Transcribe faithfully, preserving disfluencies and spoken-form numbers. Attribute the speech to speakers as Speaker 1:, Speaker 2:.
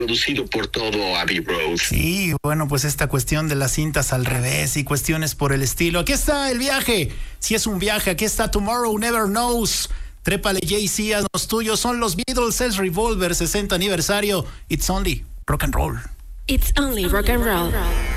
Speaker 1: producido por todo Abbey Road.
Speaker 2: Sí, bueno, pues esta cuestión de las cintas al revés y cuestiones por el estilo. Aquí está el viaje. Si es un viaje, aquí está Tomorrow Never Knows. Trépale, Jay-Z, a los tuyos. Son los Beatles, es Revolver, sesenta aniversario. It's only rock and roll.
Speaker 3: It's only rock and roll.